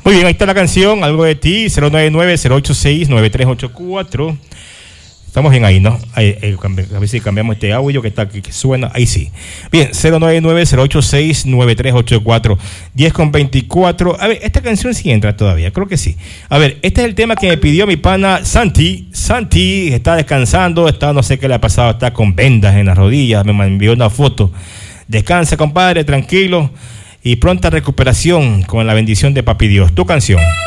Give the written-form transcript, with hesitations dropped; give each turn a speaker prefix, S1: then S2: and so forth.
S1: Muy bien, ahí está la canción, Algo de ti, 099-086-9384. Estamos bien ahí, ¿no? A ver si cambiamos este audio que está aquí, que suena. Ahí sí. Bien, 099-086-9384. 10:24. A ver, esta canción sí entra todavía, creo que sí. A ver, este es el tema que me pidió mi pana Santi. Santi está descansando, no sé qué le ha pasado, está con vendas en las rodillas. Me envió una foto. Descansa, compadre, tranquilo. Y pronta recuperación con la bendición de Papi Dios. Tu canción.